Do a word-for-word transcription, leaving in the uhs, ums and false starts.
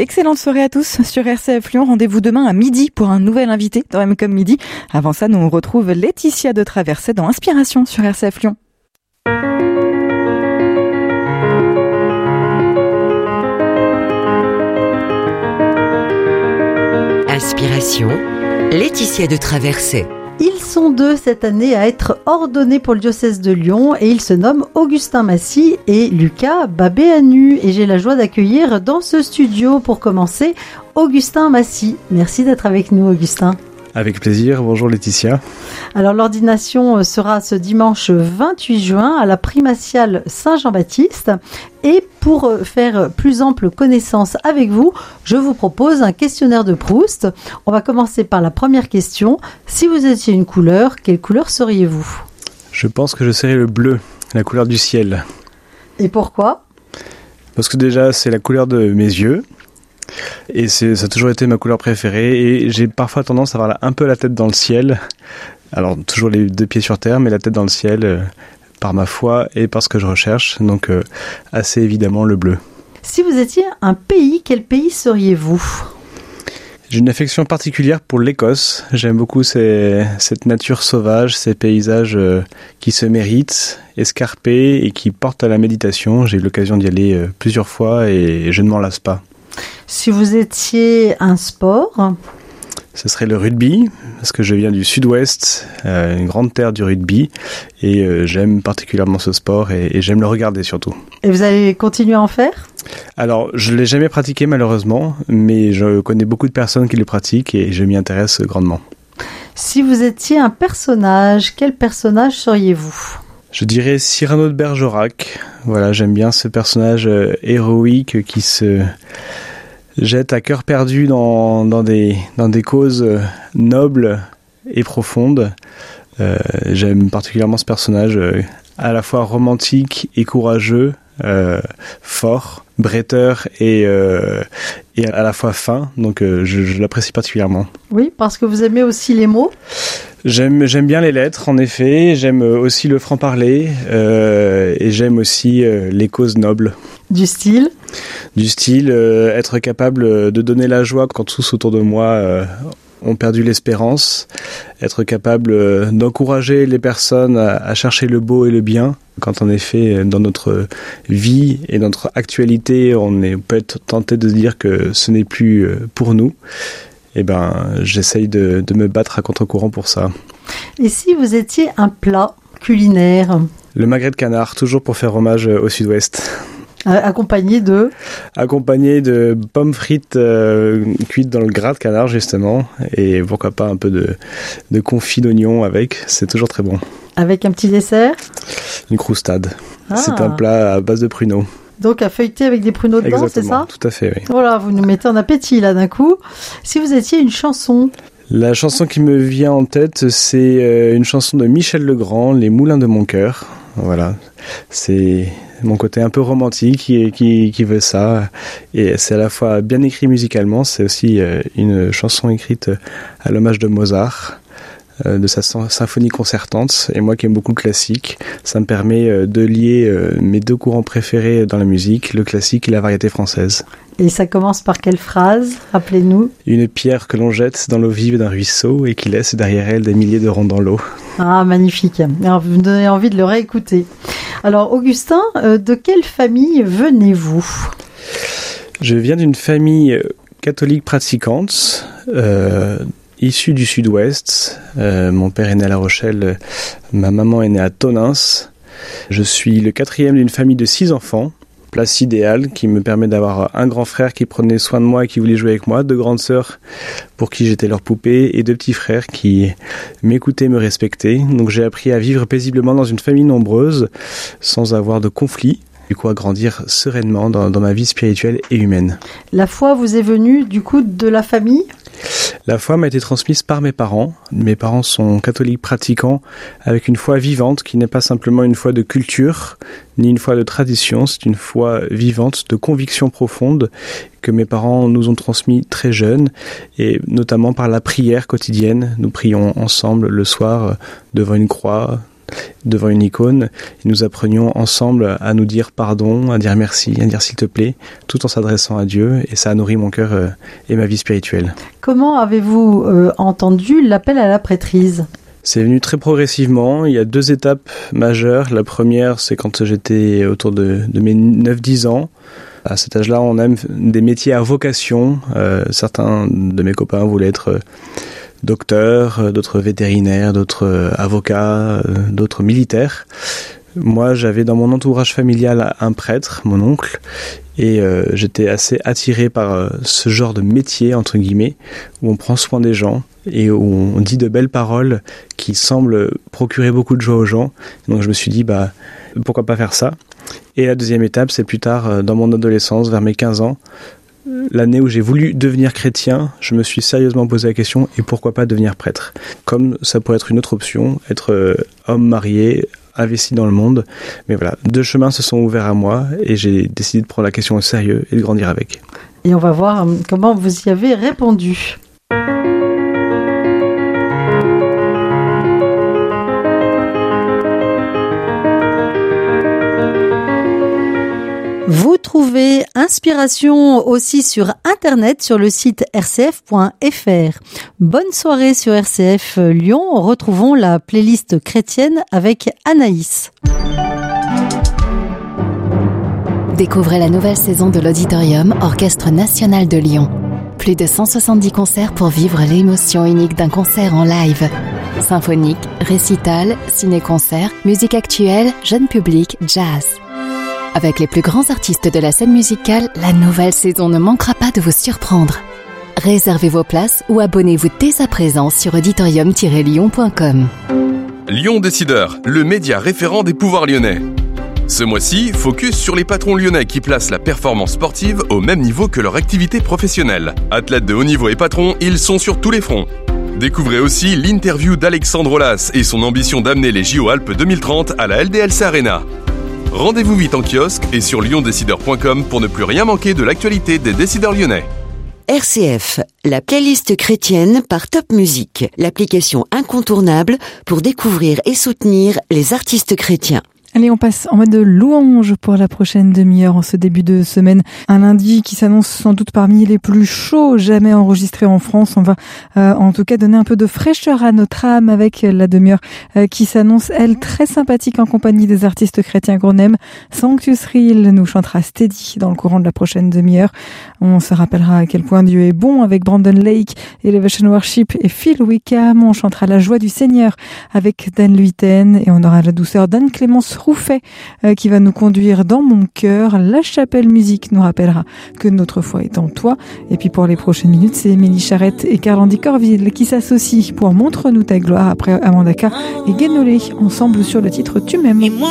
Excellente soirée à tous sur R C F Lyon. Rendez-vous demain à midi pour un nouvel invité dans M comme midi. Avant ça, nous on retrouve Laetitia de Traversée dans Inspiration sur R C F Lyon. Inspiration, Laetitia de Traversée. Ils sont deux cette année à être ordonnés pour le diocèse de Lyon et ils se nomment Augustin Massy et Lucas Babéanu. Et j'ai la joie d'accueillir dans ce studio pour commencer Augustin Massy. Merci d'être avec nous, Augustin. Avec plaisir, bonjour Laetitia. Alors l'ordination sera ce dimanche vingt-huit juin à la primatiale Saint-Jean-Baptiste. Et pour faire plus ample connaissance avec vous, je vous propose un questionnaire de Proust. On va commencer par la première question. Si vous étiez une couleur, quelle couleur seriez-vous ? Je pense que je serais le bleu, la couleur du ciel. Et pourquoi ? Parce que déjà c'est la couleur de mes yeux. Et c'est, ça a toujours été ma couleur préférée et j'ai parfois tendance à avoir un peu la tête dans le ciel. Alors toujours les deux pieds sur terre, mais la tête dans le ciel euh, par ma foi et parce que je recherche. Donc euh, assez évidemment le bleu. Si vous étiez un pays, quel pays seriez-vous ? J'ai une affection particulière pour l'Écosse. J'aime beaucoup ces, cette nature sauvage, ces paysages euh, qui se méritent, escarpés et qui portent à la méditation. J'ai eu l'occasion d'y aller euh, plusieurs fois et je ne m'en lasse pas. Si vous étiez un sport ? Ce serait le rugby, parce que je viens du sud-ouest, euh, une grande terre du rugby, et euh, j'aime particulièrement ce sport et, et j'aime le regarder surtout. Et vous allez continuer à en faire ? Alors, je ne l'ai jamais pratiqué malheureusement, mais je connais beaucoup de personnes qui le pratiquent et je m'y intéresse grandement. Si vous étiez un personnage, quel personnage seriez-vous ? Je dirais Cyrano de Bergerac. Voilà, j'aime bien ce personnage euh, héroïque qui se jette à cœur perdu dans, dans, des, dans des causes euh, nobles et profondes. Euh, j'aime particulièrement ce personnage euh, à la fois romantique et courageux, euh, fort, bretteur et, euh, et à la fois fin. Donc euh, je, je l'apprécie particulièrement. Oui, parce que vous aimez aussi les mots ? J'aime, j'aime bien les lettres, en effet. J'aime aussi le franc-parler euh, et j'aime aussi euh, les causes nobles. Du style ? Du style, euh, être capable de donner la joie quand tous autour de moi euh, ont perdu l'espérance. Être capable euh, d'encourager les personnes à, à chercher le beau et le bien. Quand en effet, dans notre vie et notre actualité, on est, peut être tenté de se dire que ce n'est plus euh, pour nous. Eh ben, j'essaye de, de me battre à contre-courant pour ça. Et si vous étiez un plat culinaire ? Le magret de canard, toujours pour faire hommage au sud-ouest. Accompagné de ? Accompagné de pommes frites euh, cuites dans le gras de canard, justement. Et pourquoi pas un peu de, de confit d'oignon avec, c'est toujours très bon. Avec un petit dessert ? Une croustade. Ah. C'est un plat à base de pruneaux. Donc à feuilleter avec des pruneaux dedans, c'est ça ? Tout à fait, oui. Voilà, vous nous mettez en appétit là d'un coup. Si vous étiez une chanson ? La chanson qui me vient en tête, c'est une chanson de Michel Legrand, Les Moulins de mon cœur. Voilà, c'est mon côté un peu romantique qui, qui, qui veut ça. Et c'est à la fois bien écrit musicalement, c'est aussi une chanson écrite à l'hommage de Mozart, de sa symphonie concertante. Et moi qui aime beaucoup le classique, ça me permet de lier mes deux courants préférés dans la musique, le classique et la variété française. Et ça commence par quelle phrase ? Rappelez-nous. Une pierre que l'on jette dans l'eau vive d'un ruisseau et qui laisse derrière elle des milliers de ronds dans l'eau. Ah, magnifique. Alors, vous me donnez envie de le réécouter. Alors, Augustin, euh, de quelle famille venez-vous ? Je viens d'une famille catholique pratiquante, euh, issue du sud-ouest. Euh, mon père est né à La Rochelle, ma maman est née à Tonins. Je suis le quatrième d'une famille de six enfants. Place idéale qui me permet d'avoir un grand frère qui prenait soin de moi et qui voulait jouer avec moi, deux grandes sœurs pour qui j'étais leur poupée et deux petits frères qui m'écoutaient et me respectaient. Donc j'ai appris à vivre paisiblement dans une famille nombreuse sans avoir de conflits. Du coup, à grandir sereinement dans, dans ma vie spirituelle et humaine. La foi vous est venue du coup de la famille ? La foi m'a été transmise par mes parents. Mes parents sont catholiques pratiquants avec une foi vivante qui n'est pas simplement une foi de culture ni une foi de tradition, c'est une foi vivante de conviction profonde que mes parents nous ont transmis très jeunes et notamment par la prière quotidienne. Nous prions ensemble le soir devant une croix, devant une icône, et nous apprenions ensemble à nous dire pardon, à dire merci, à dire s'il te plaît, tout en s'adressant à Dieu, et ça a nourri mon cœur euh, et ma vie spirituelle. Comment avez-vous euh, entendu l'appel à la prêtrise ? C'est venu très progressivement. Il y a deux étapes majeures. La première, c'est quand j'étais autour de, de mes neuf dix ans. À cet âge-là, on aime des métiers à vocation. Euh, certains de mes copains voulaient être docteurs, d'autres vétérinaires, d'autres avocats, d'autres militaires. Moi, j'avais dans mon entourage familial un prêtre, mon oncle, et euh, j'étais assez attiré par euh, ce genre de métier, entre guillemets, où on prend soin des gens et où on dit de belles paroles qui semblent procurer beaucoup de joie aux gens. Donc je me suis dit, bah, pourquoi pas faire ça ? Et la deuxième étape, c'est plus tard, euh, dans mon adolescence, vers mes quinze ans, l'année où j'ai voulu devenir chrétien, je me suis sérieusement posé la question, et pourquoi pas devenir prêtre ? Comme ça pourrait être une autre option, être euh, homme marié, investi dans le monde. Mais voilà, deux chemins se sont ouverts à moi et j'ai décidé de prendre la question au sérieux et de grandir avec. Et on va voir comment vous y avez répondu. Vous trouvez inspiration aussi sur Internet, sur le site r c f point f r. Bonne soirée sur R C F Lyon. Retrouvons la playlist chrétienne avec Anaïs. Découvrez la nouvelle saison de l'Auditorium Orchestre National de Lyon. Plus de cent soixante-dix concerts pour vivre l'émotion unique d'un concert en live. Symphonique, récital, ciné-concert, musique actuelle, jeune public, jazz. Avec les plus grands artistes de la scène musicale, la nouvelle saison ne manquera pas de vous surprendre. Réservez vos places ou abonnez-vous dès à présent sur auditorium tiret lyon point com. Lyon Décideur, le média référent des pouvoirs lyonnais. Ce mois-ci, focus sur les patrons lyonnais qui placent la performance sportive au même niveau que leur activité professionnelle. Athlètes de haut niveau et patrons, ils sont sur tous les fronts. Découvrez aussi l'interview d'Alexandre Olas et son ambition d'amener les J O Alpes deux mille trente à la L D L C Arena. Rendez-vous vite en kiosque et sur lyon décideur point com pour ne plus rien manquer de l'actualité des décideurs lyonnais. R C F, la playlist chrétienne par Top Music, l'application incontournable pour découvrir et soutenir les artistes chrétiens. Allez, on passe en mode louange pour la prochaine demi-heure en ce début de semaine. Un lundi qui s'annonce sans doute parmi les plus chauds jamais enregistrés en France. On va euh, en tout cas donner un peu de fraîcheur à notre âme avec la demi-heure euh, qui s'annonce, elle, très sympathique en compagnie des artistes chrétiens qu'on aime. Sanctus Reel nous chantera Steady dans le courant de la prochaine demi-heure. On se rappellera à quel point Dieu est bon avec Brandon Lake, Elevation Worship et Phil Wickham. On chantera la joie du Seigneur avec Dan Luiten et on aura la douceur d'Anne-Clémence Rouffet euh, qui va nous conduire dans mon cœur. La Chapelle Musique nous rappellera que notre foi est en toi. Et puis pour les prochaines minutes, c'est Émilie Charrette et Carl-Andy Corville qui s'associent pour Montre-nous ta gloire après Amanda K et Guénolé ensemble sur le titre Tu m'aimes.